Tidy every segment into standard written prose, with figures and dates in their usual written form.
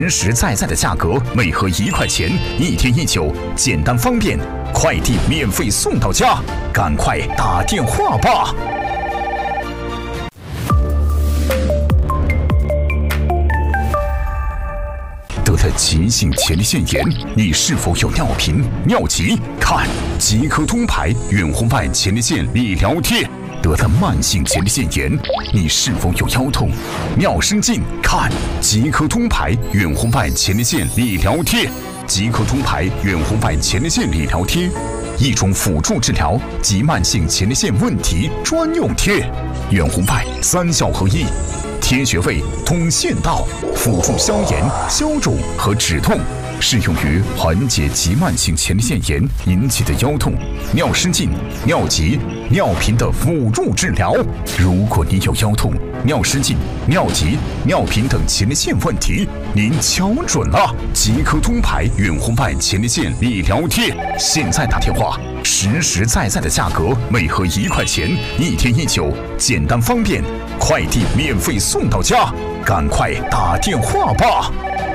实实在在的价格，每盒1块钱，1天1酒，简单方便，快递免费送到家，赶快打电话吧！得了急性前列腺炎，你是否有尿频、尿急？看即刻通牌远红外前列腺理疗贴。得了慢性前列腺炎，你是否有腰痛、尿失禁？看即刻通牌远红外前列腺理疗贴。即刻通牌远红外前列腺理疗贴，一种辅助治疗及慢性前列腺问题专用贴。远红外3效合一。贴穴位、通腺道，辅助消炎、消肿和止痛，适用于缓解急慢性前列腺炎引起的腰痛、尿失禁、尿急、尿频的辅助治疗。如果你有腰痛、尿失禁、尿急、尿频等前列腺问题，您瞧准了，即刻通牌远红外前列腺理疗贴。现在打电话，实实在在的价格，每盒1块钱，1天1酒，简单方便，快递免费送到家，赶快打电话吧！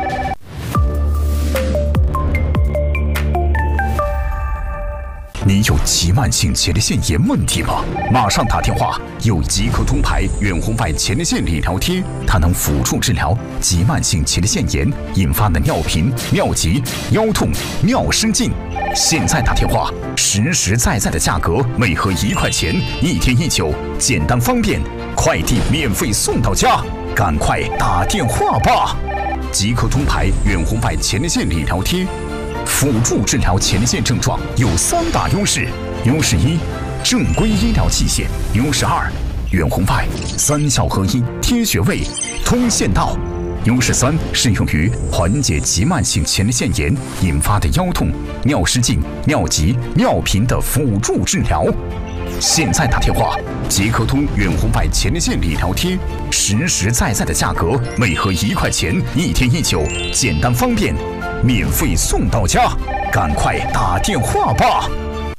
你有急慢性前列腺炎问题吗？马上打电话！有即刻通牌远红外前列腺理疗贴，它能辅助治疗急慢性前列腺炎引发的尿频、尿急、腰痛、尿失禁。现在打电话，实实在在的价格，每盒1块钱，1天1酒，简单方便，快递免费送到家，赶快打电话吧！即刻通牌远红外前列腺理疗贴。辅助治疗前列腺症状有3大优势：优势1，正规医疗器械；优势2，远红外3效合一，贴穴位、通腺道；优势3，适用于缓解急慢性前列腺炎引发的腰痛、尿失禁、尿急、尿频的辅助治疗。现在打电话，即刻通远红外前列腺理疗贴，实实在在的价格，每盒1块钱，1天1酒，简单方便，免费送到家，赶快打电话吧！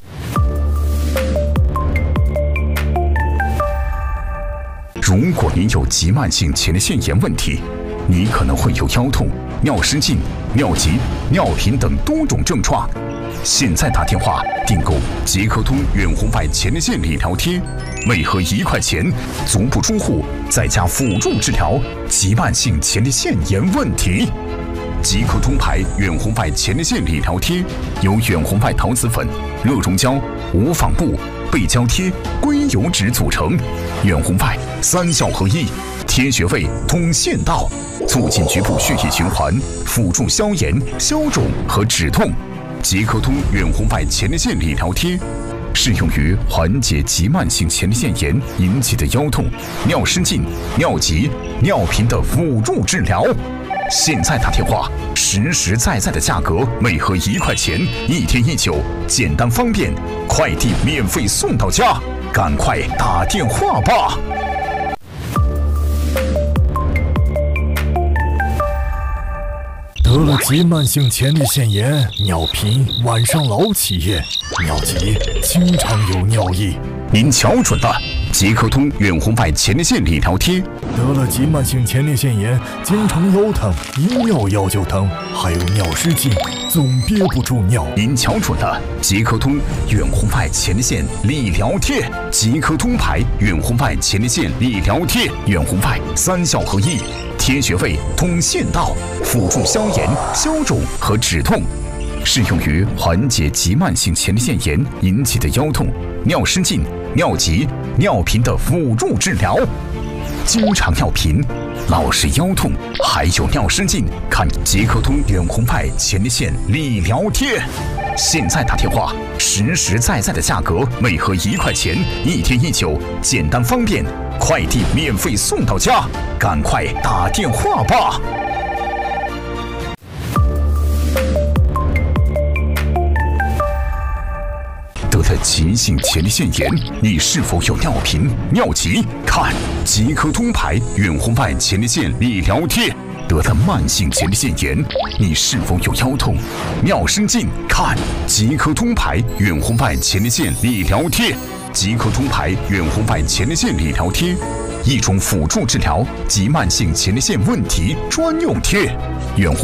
如果您有急慢性前列腺炎问题，你可能会有腰痛、尿失禁、尿急、尿频等多种症状。现在打电话订购即刻通远红外前列腺理疗贴，每盒1块钱，足不出户，在家辅助治疗急慢性前列腺炎问题。即刻通牌远红外前列腺理疗贴由远红外陶瓷粉、热熔胶、无纺布、背胶贴、硅油脂组成，远红外3效合一，贴穴位、通腺道，促进局部血液循环，辅助消炎、消肿和止痛。即刻通远红外前列腺理疗贴适用于缓解急慢性前列腺炎引起的腰痛、尿失禁、尿急、尿频的辅助治疗。现在打电话，实实在在的价格，每盒1块钱，1天1酒，简单方便，快递免费送到家，赶快打电话吧！ 得了急慢性前列腺炎，尿频，晚上老起夜，尿急，经常有尿意。 您瞧准了，即刻通远红外前列腺理疗贴。 得了急慢性前列腺炎，经常腰疼，一尿药就疼，还有尿失禁，总憋不住尿。 您瞧准了，即刻通远红外前列腺理疗贴。即刻通牌远红外前列腺理疗贴，远红外3效合一，贴穴位、通腺道，辅助消炎、消肿和止痛，适用于缓解急慢性前列腺炎引起的腰痛、尿失禁、尿急、尿频的辅助治疗。经常尿频、老是腰痛，还有尿失禁，看即刻通远红外前列腺理疗贴。现在打电话，实实在在的价格，每盒1块钱，1天1酒，简单方便，快递免费送到家，赶快打电话吧！得了急性前列腺炎，你是否有尿频、尿急？看即刻通牌远红外前列腺理疗贴。得了慢性前列腺炎，你是否有腰痛、尿失禁？看即刻通牌远红外前列腺理疗贴。即刻通牌远红外前列腺理疗贴，一种辅助治疗急慢性前列腺问题专用贴。远红